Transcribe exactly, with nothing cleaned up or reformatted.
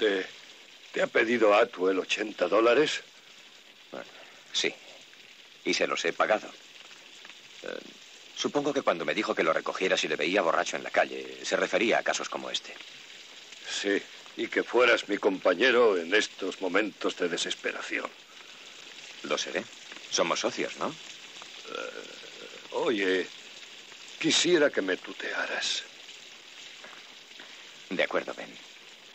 ¿Te, te ha pedido Atwell ochenta dólares? Bueno, sí. Y se los he pagado. Eh, supongo que cuando me dijo que lo recogiera si le veía borracho en la calle, se refería a casos como este. Sí, y que fueras mi compañero en estos momentos de desesperación. Lo seré. Somos socios, ¿no? Uh, oye, quisiera que me tutearas. De acuerdo, Ben.